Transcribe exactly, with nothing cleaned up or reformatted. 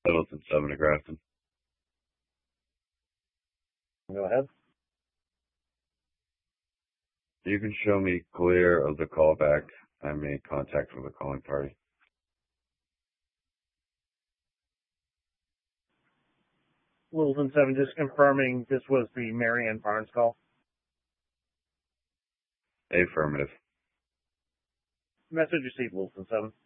Littleton seven to Grafton. Go ahead. You can show me clear of the callback. I made contact with the calling party. Littleton seven, just confirming this was the Marianne Barnes call. Affirmative. Message received, Littleton seven.